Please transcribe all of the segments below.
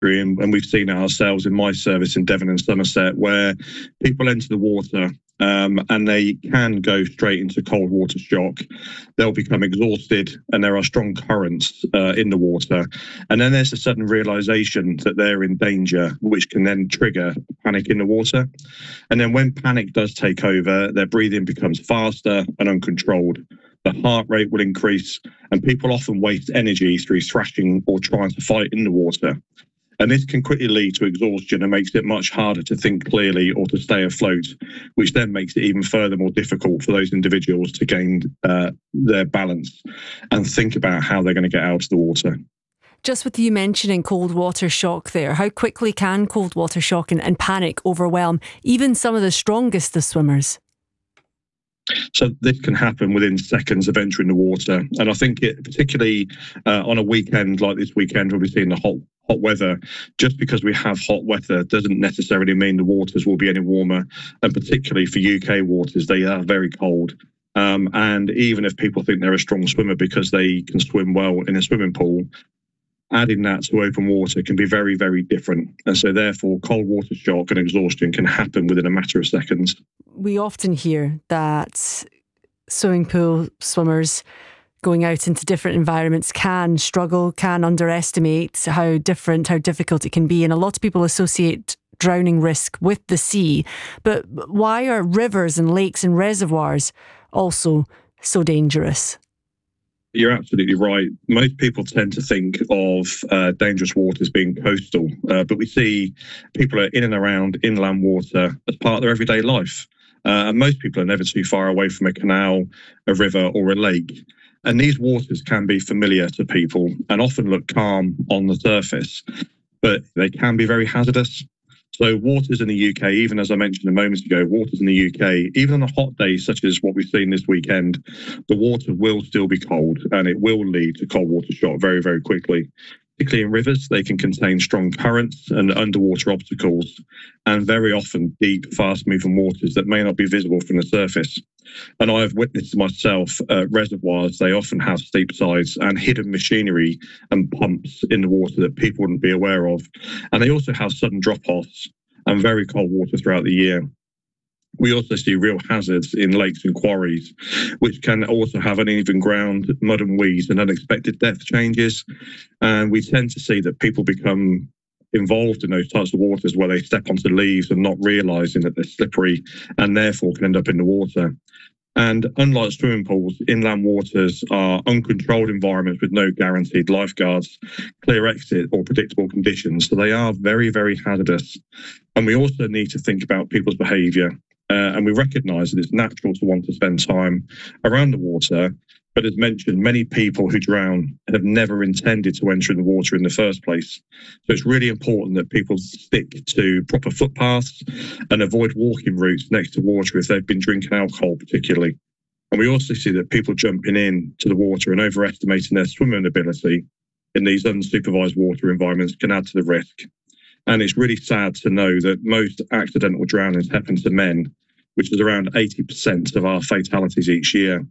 and we've seen it ourselves in my service in Devon and Somerset, where people enter the water and they can go straight into cold water shock. They'll become exhausted, and there are strong currents in the water. And then there's a sudden realization that they're in danger, which can then trigger panic in the water. And then when panic does take over, their breathing becomes faster and uncontrolled. The heart rate will increase, and people often waste energy through thrashing or trying to fight in the water. And this can quickly lead to exhaustion and makes it much harder to think clearly or to stay afloat, which then makes it even further more difficult for those individuals to gain their balance and think about how they're going to get out of the water. Just with you mentioning cold water shock there, how quickly can cold water shock and panic overwhelm even some of the strongest of swimmers? So this can happen within seconds of entering the water. And I think it, particularly on a weekend like this weekend, where we're seeing the hot weather, just because we have hot weather doesn't necessarily mean the waters will be any warmer. And particularly for UK waters, they are very cold. And even if people think they're a strong swimmer because they can swim well in a swimming pool, adding that to open water can be very, very different. And so therefore, cold water shock and exhaustion can happen within a matter of seconds. We often hear that swimming pool swimmers going out into different environments can struggle, can underestimate how difficult it can be. And a lot of people associate drowning risk with the sea. But why are rivers and lakes and reservoirs also so dangerous? You're absolutely right. Most people tend to think of dangerous waters being coastal, but we see people are in and around inland water as part of their everyday life. And most people are never too far away from a canal, a river, or a lake. And these waters can be familiar to people and often look calm on the surface, but they can be very hazardous. So waters in the UK, even as I mentioned a moment ago, waters in the UK, even on a hot day such as what we've seen this weekend, the water will still be cold, and it will lead to cold water shock very, very quickly. Particularly in rivers, they can contain strong currents and underwater obstacles, and very often deep, fast-moving waters that may not be visible from the surface. And I have witnessed myself reservoirs, they often have steep sides and hidden machinery and pumps in the water that people wouldn't be aware of. And they also have sudden drop-offs and very cold water throughout the year. We also see real hazards in lakes and quarries, which can also have uneven ground, mud and weeds, and unexpected depth changes. And we tend to see that people become involved in those types of waters where they step onto leaves and not realising that they're slippery and therefore can end up in the water. And unlike swimming pools, inland waters are uncontrolled environments with no guaranteed lifeguards, clear exit or predictable conditions. So they are very, very hazardous. And we also need to think about people's behaviour. And we recognise that it's natural to want to spend time around the water. But as mentioned, many people who drown have never intended to enter in the water in the first place. So it's really important that people stick to proper footpaths and avoid walking routes next to water if they've been drinking alcohol particularly. And we also see that people jumping into the water and overestimating their swimming ability in these unsupervised water environments can add to the risk. And it's really sad to know that most accidental drownings happen to men, which is around 80% of our fatalities each year.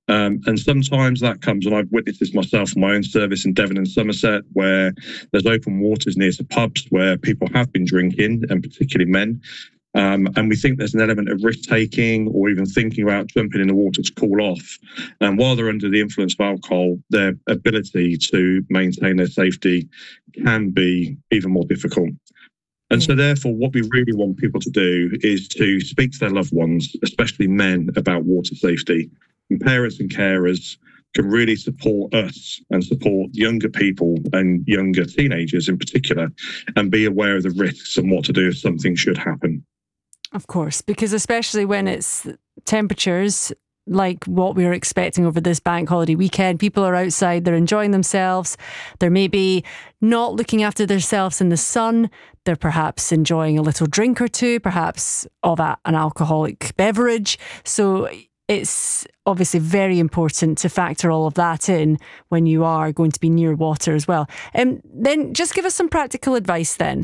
And sometimes that comes, and I've witnessed this myself in my own service in Devon and Somerset, where there's open waters near to pubs where people have been drinking, and particularly men. And we think there's an element of risk-taking or even thinking about jumping in the water to cool off. And while they're under the influence of alcohol, their ability to maintain their safety can be even more difficult. And so therefore, what we really want people to do is to speak to their loved ones, especially men, about water safety. And parents and carers can really support us and support younger people and younger teenagers in particular, and be aware of the risks and what to do if something should happen. Of course, because especially when it's temperatures like what we were expecting over this bank holiday weekend, people are outside, they're enjoying themselves, they're maybe not looking after themselves in the sun, they're perhaps enjoying a little drink or two, perhaps of an alcoholic beverage. So it's obviously very important to factor all of that in when you are going to be near water as well. Then just give us some practical advice then.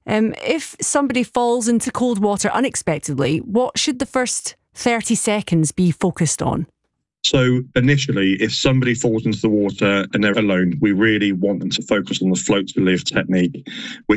If somebody falls into cold water unexpectedly, what should the first 30 seconds be focused on? So initially, if somebody falls into the water and they're alone, we really want them to focus on the float to live technique, which